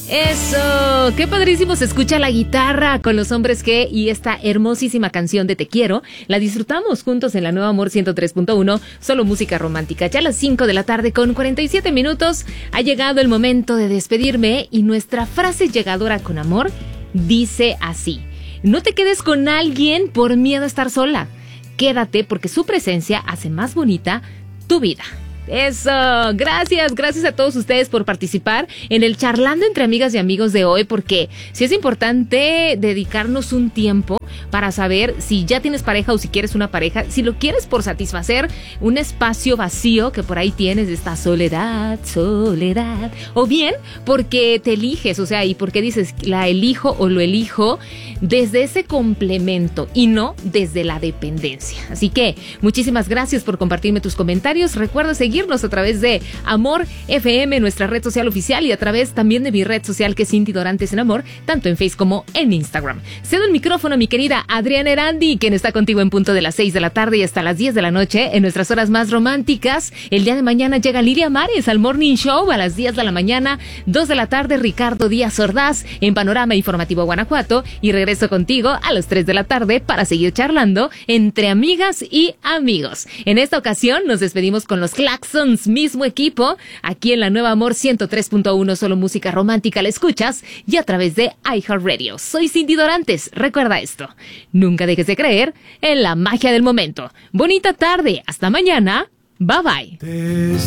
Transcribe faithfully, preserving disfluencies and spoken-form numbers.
Eso, qué padrísimo se escucha la guitarra con Los Hombres G y esta hermosísima canción de Te Quiero. La disfrutamos juntos en la Nueva Amor ciento tres punto uno, solo música romántica. Ya a las cinco de la tarde con cuarenta y siete minutos ha llegado el momento de despedirme y nuestra frase llegadora con amor dice así: no te quedes con alguien por miedo a estar sola. Quédate porque su presencia hace más bonita tu vida. Eso, gracias, gracias a todos ustedes por participar en el Charlando entre Amigas y Amigos de hoy, porque sí es importante dedicarnos un tiempo para saber si ya tienes pareja o si quieres una pareja, si lo quieres por satisfacer un espacio vacío que por ahí tienes, esta soledad, soledad, o bien porque te eliges, o sea, y porque dices la elijo o lo elijo desde ese complemento y no desde la dependencia. Así que muchísimas gracias por compartirme tus comentarios. Recuerda seguirnos a través de Amor F M, nuestra red social oficial, y a través también de mi red social, que es Cindy Dorantes en Amor, tanto en Facebook como en Instagram. Cedo el micrófono a mi querida Adriana Erandi, quien está contigo en punto de las seis de la tarde y hasta las diez de la noche en nuestras horas más románticas. El día de mañana llega Lilia Mares al Morning Show a las diez de la mañana, dos de la tarde Ricardo Díaz Ordaz en Panorama Informativo Guanajuato, y regreso contigo a las tres de la tarde para seguir charlando entre amigas y amigos. En esta ocasión nos despedimos con los Claxons, mismo equipo, aquí en la Nueva Amor ciento tres punto uno, solo música romántica la escuchas, y a través de iHeartRadio. Soy Cindy Dorantes, recuerda esto: nunca dejes de creer en la magia del momento. Bonita tarde, hasta mañana, bye bye.